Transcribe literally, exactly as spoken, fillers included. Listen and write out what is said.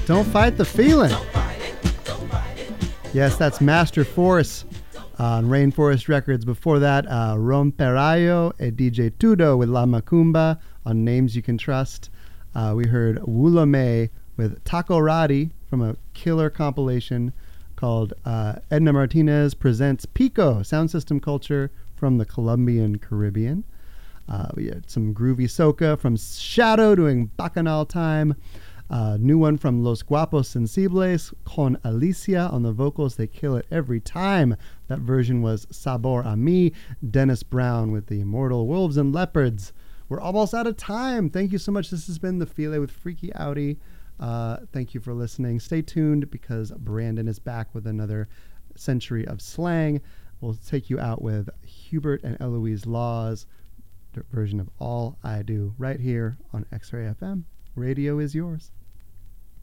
Don't fight the feeling. Yes, that's Master Force on Rainforest Records. Before that, uh, Romperayo and D J Tudo with La Macumba on Names You Can Trust. Uh, we heard Wulome with Taco Radi from a killer compilation called uh, Edna Martinez Presents Pico, Sound System Culture from the Colombian Caribbean. Uh, we had some groovy soca from Shadow doing Bacchanal Time. Uh, new one from Los Guapos Sensibles con Alicia on the vocals. They kill it every time. That version was Sabor a Mi. Dennis Brown with the Immortal Wolves and Leopards. We're almost out of time. Thank you so much. This has been The File with Freaky Audi. Uh, thank you for listening. Stay tuned because Brandon is back with another century of slang. We'll take you out with Hubert and Eloise Law's version of All I Do right here on X-Ray F M. Radio is yours.